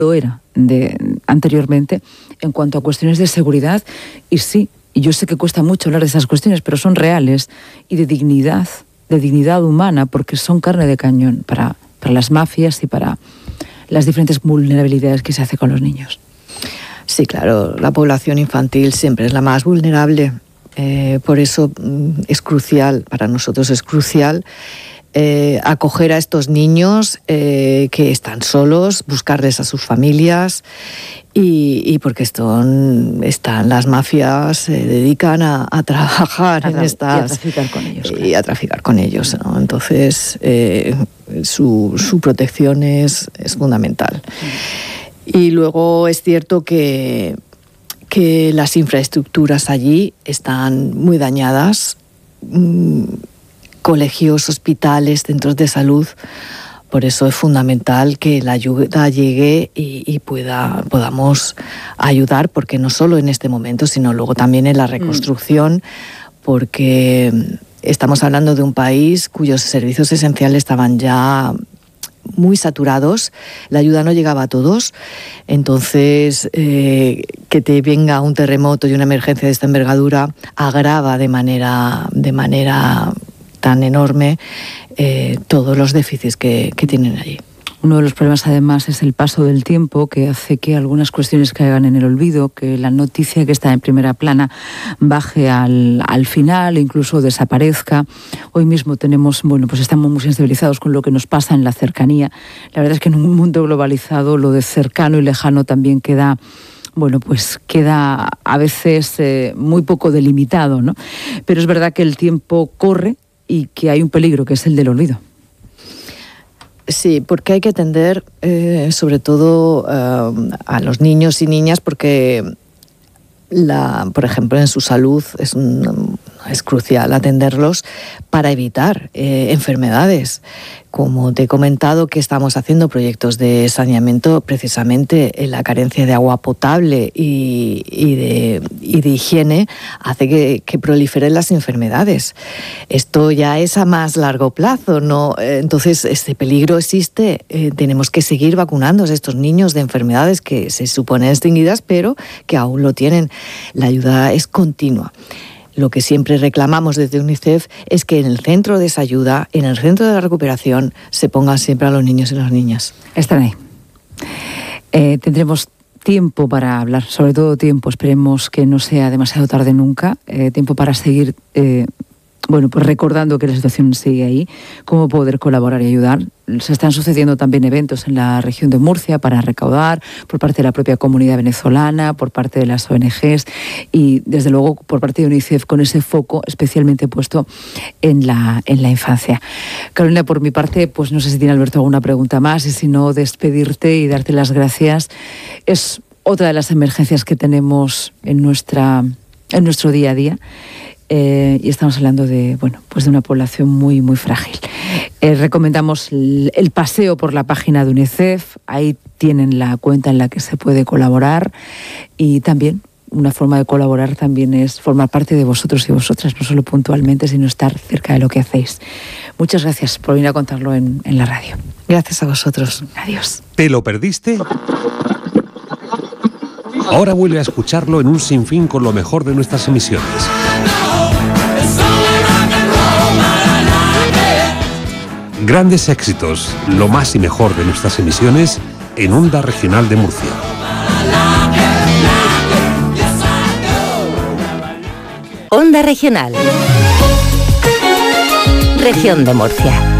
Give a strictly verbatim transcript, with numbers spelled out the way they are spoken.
lo era de, anteriormente en cuanto a cuestiones de seguridad. Y sí, y yo sé que cuesta mucho hablar de esas cuestiones, pero son reales, y de dignidad, de dignidad humana, porque son carne de cañón para, para las mafias y para las diferentes vulnerabilidades que se hace con los niños. Sí, claro, la población infantil siempre es la más vulnerable. Eh, por eso es crucial, para nosotros es crucial eh, acoger a estos niños eh, que están solos, buscarles a sus familias, y, y porque están, están las mafias se dedican a, a trabajar a en estas... Y a traficar con ellos. Y claro. a traficar con ellos, ¿no? Entonces, eh, su, su protección es, es fundamental. Sí. Y luego es cierto que... que las infraestructuras allí están muy dañadas, mmm, colegios, hospitales, centros de salud. Por eso es fundamental que la ayuda llegue y, y pueda, podamos ayudar, porque no solo en este momento, sino luego también en la reconstrucción, mm. porque estamos hablando de un país cuyos servicios esenciales estaban ya muy saturados, la ayuda no llegaba a todos. Entonces eh, que te venga un terremoto y una emergencia de esta envergadura agrava de manera, de manera tan enorme eh, todos los déficits que, que tienen allí. Uno de los problemas, además, es el paso del tiempo, que hace que algunas cuestiones caigan en el olvido, que la noticia que está en primera plana baje al, al final, incluso desaparezca. Hoy mismo tenemos, bueno, pues estamos muy sensibilizados con lo que nos pasa en la cercanía. La verdad es que en un mundo globalizado lo de cercano y lejano también queda... bueno, pues queda a veces eh, muy poco delimitado, ¿no? Pero es verdad que el tiempo corre y que hay un peligro, que es el del olvido. Sí, porque hay que atender eh, sobre todo eh, a los niños y niñas, porque, la, por ejemplo, en su salud es, un, es crucial atenderlos para evitar eh, enfermedades. Como te he comentado, que estamos haciendo proyectos de saneamiento precisamente en la carencia de agua potable y, y, de, y de higiene hace que, que proliferen las enfermedades. Esto ya es a más largo plazo, ¿no? Entonces, este peligro existe. Eh, tenemos que seguir vacunando a estos niños de enfermedades que se suponen extinguidas, pero que aún lo tienen. La ayuda es continua. Lo que siempre reclamamos desde UNICEF es que en el centro de esa ayuda, en el centro de la recuperación, se pongan siempre a los niños y las niñas. Están ahí. Eh, tendremos tiempo para hablar, sobre todo tiempo, esperemos que no sea demasiado tarde nunca, eh, tiempo para seguir, eh, bueno, pues recordando que la situación sigue ahí, cómo poder colaborar y ayudar. Se están sucediendo también eventos en la región de Murcia para recaudar por parte de la propia comunidad venezolana, por parte de las O N Ges y desde luego por parte de UNICEF, con ese foco especialmente puesto en la, en la infancia. Carolina, por mi parte, pues no sé si tiene Alberto alguna pregunta más, y si no, despedirte y darte las gracias. Es otra de las emergencias que tenemos en nuestra, en nuestro día a día. Eh, y estamos hablando de, bueno, pues de una población muy, muy frágil. Eh, recomendamos el, el paseo por la página de UNICEF, ahí tienen la cuenta en la que se puede colaborar, y también una forma de colaborar también es formar parte de vosotros y vosotras, no solo puntualmente, sino estar cerca de lo que hacéis. Muchas gracias por venir a contarlo en, en la radio. Gracias a vosotros. Adiós. ¿Te lo perdiste? Ahora vuelve a escucharlo en un sinfín con lo mejor de nuestras emisiones. Grandes éxitos, lo más y mejor de nuestras emisiones en Onda Regional de Murcia. Onda Regional. Región de Murcia.